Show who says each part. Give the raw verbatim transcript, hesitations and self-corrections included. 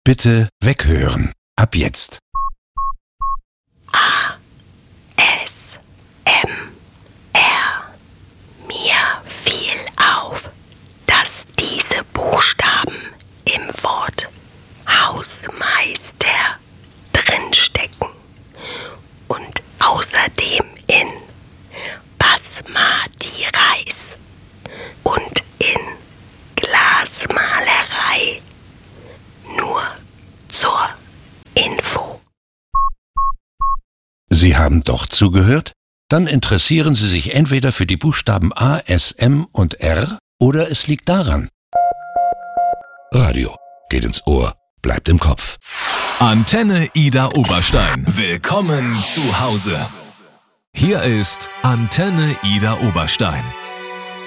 Speaker 1: Bitte weghören. Ab jetzt.
Speaker 2: A, S, M, R. Mir fiel auf, dass diese Buchstaben im Wort Hausmeister drinstecken und außerdem in Basmati Reis und in Glasmalerei. Nur zur Info.
Speaker 1: Sie haben doch zugehört? Dann interessieren Sie sich entweder für die Buchstaben A, S, M und R oder es liegt daran. Radio geht ins Ohr, bleibt im Kopf.
Speaker 3: Antenne Ida Oberstein. Willkommen zu Hause. Hier ist Antenne Ida Oberstein.